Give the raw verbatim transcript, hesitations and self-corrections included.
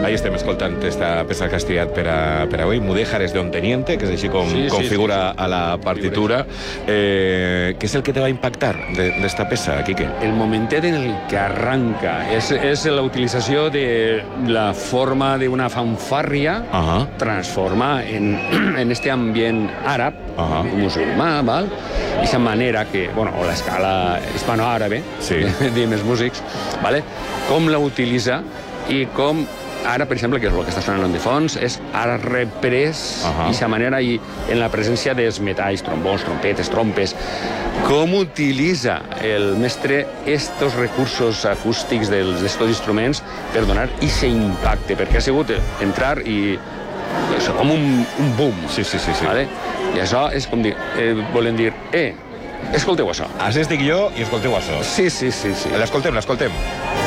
Ahí estem escoltant esta peça que has triat per a, per a avui, Mudéjares de un teniente, que és així com sí, sí, configura sí, sí. a la partitura. Eh, què és el que te va impactar d'esta peça, Quique? El momentet en el que arranca és, és la utilització de la forma d'una fanfàrria uh -huh. transforma en, en este ambient àrab, uh -huh. musulmà, val? I esa manera que, bueno, o l'escala hispano-àrabe, sí. diem els músics, vale? Com la utilitza i com ara, per exemple, que és el que està sonant de fons, és ara reprès uh -huh. aquesta manera i en la presència dels metalls, trombons, trompetes, trompes, com utilitza el mestre estos recursos acústics dels estos instruments per donar aquest impacte, perquè ha sigut entrar i és com un, un boom. Sí, sí, sí. sí. Vale? I això és com dir, eh, volen dir, eh, escolteu això. Així estic jo i escolteu això. Sí, sí, sí. sí. L'escoltem, l'escoltem.